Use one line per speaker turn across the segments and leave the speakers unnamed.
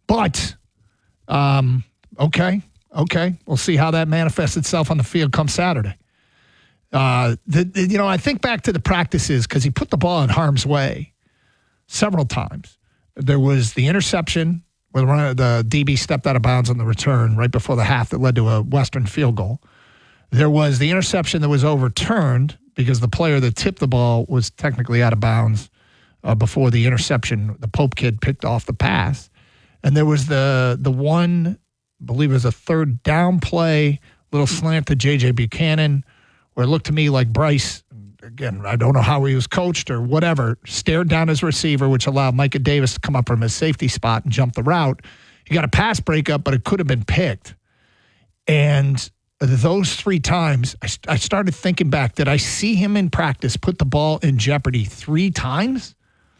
But, okay. We'll see how that manifests itself on the field come Saturday. I think back to the practices because he put the ball in harm's way several times. There was the interception where the DB stepped out of bounds on the return right before the half that led to a Western field goal. There was the interception that was overturned because the player that tipped the ball was technically out of bounds before the interception. The Pope kid picked off the pass. And there was the one, I believe it was a third down play, little slant to J.J. Buchanan, where it looked to me like Bryce, again, I don't know how he was coached or whatever, stared down his receiver, which allowed Micah Davis to come up from his safety spot and jump the route. He got a pass breakup, but it could have been picked. And those 3 times, I started thinking back, did I see him in practice put the ball in jeopardy 3 times?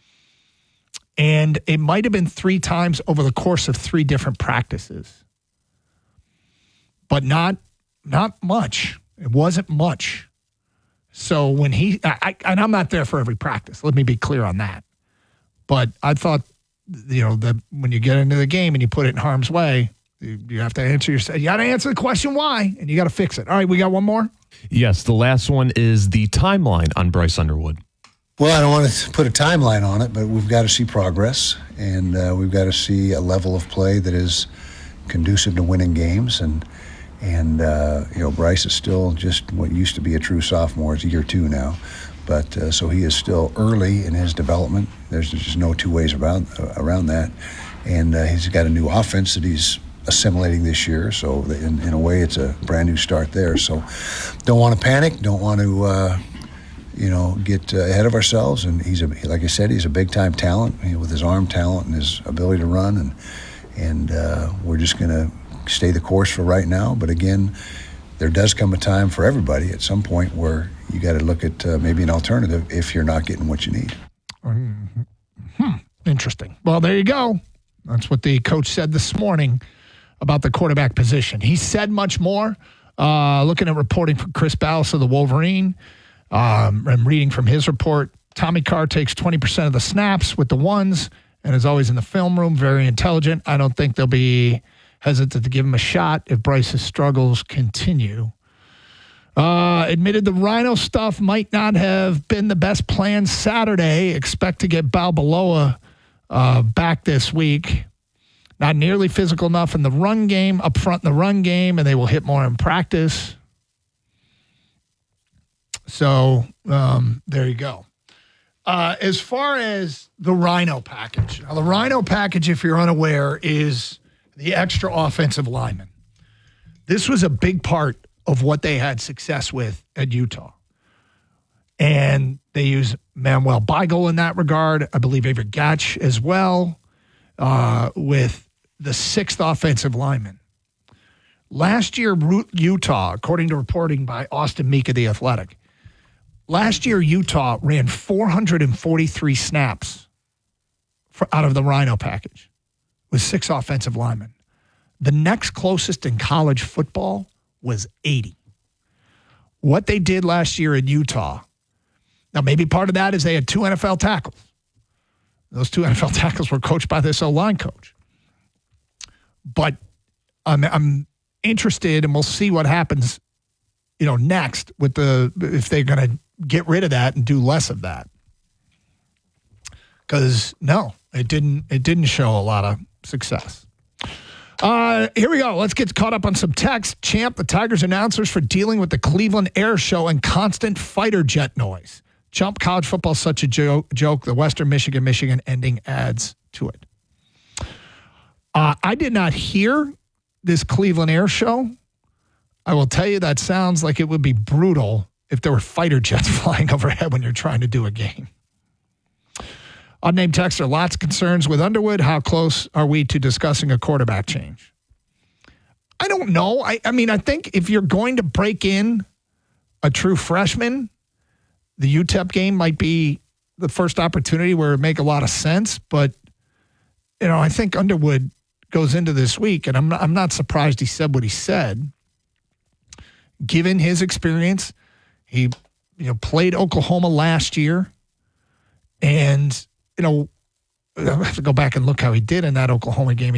And it might have been 3 times over the course of 3 different practices. But not much. It wasn't much. So when and I'm not there for every practice. Let me be clear on that. But I thought, that when you get into the game and you put it in harm's way, you have to answer yourself. You got to answer the question why, and you got to fix it. All right, we got one more?
Yes, the last one is the timeline on Bryce Underwood.
Well, I don't want to put a timeline on it, but we've got to see progress, and we've got to see a level of play that is conducive to winning games. And Bryce is still just what used to be a true sophomore. It's year 2 now. But so he is still early in his development. There's just no 2 ways around that. And he's got a new offense that he's assimilating this year. So in a way, it's a brand new start there. So don't want to panic. Don't want to, get ahead of ourselves. And like I said, he's a big-time talent with his arm talent and his ability to run. And we're just going to stay the course for right now. But again, there does come a time for everybody at some point where you got to look at maybe an alternative if you're not getting what you need.
Interesting. Well, there you go. That's what the coach said this morning about the quarterback position. He said much more. Looking at reporting from Chris Ballas of the Wolverine, I'm reading from his report. Tommy Carr takes 20% of the snaps with the ones and is always in the film room, very intelligent. I don't think they'll be hesitant to give him a shot if Bryce's struggles continue. Admitted the Rhino stuff might not have been the best plan Saturday. Expect to get Balboa back this week. Not nearly physical enough in the run game, up front in the run game, and they will hit more in practice. So there you go. As far as the Rhino package. Now, the Rhino package, if you're unaware, is the extra offensive lineman. This was a big part of what they had success with at Utah. And they use Manuel Beigel in that regard. I believe Avery Gatch as well, with the 6th offensive lineman. Last year, Utah, according to reporting by Austin Meek of The Athletic, last year Utah ran 443 snaps out of the Rhino package with 6 offensive linemen. The next closest in college football was 80. What they did last year in Utah, now maybe part of that is they had 2 NFL tackles. Those 2 NFL tackles were coached by this O-line coach. But I'm interested, and we'll see what happens, next with if they're going to get rid of that and do less of that. Because no, it didn't show a lot of success. Here we go. Let's get caught up on some text. Champ, the Tigers announcers for dealing with the Cleveland Air Show and constant fighter jet noise. Chump, college football is such a joke. The Western Michigan ending adds to it. I did not hear this Cleveland Air Show. I will tell you that sounds like it would be brutal if there were fighter jets flying overhead when you're trying to do a game. Unnamed texter, lots of concerns with Underwood. How close are we to discussing a quarterback change? I don't know. I mean, I think if you're going to break in a true freshman, the UTEP game might be the first opportunity where it would make a lot of sense. But, I think Underwood goes into this week, and I'm not surprised he said what he said. Given his experience, he played Oklahoma last year, and I have to go back and look how he did in that Oklahoma game.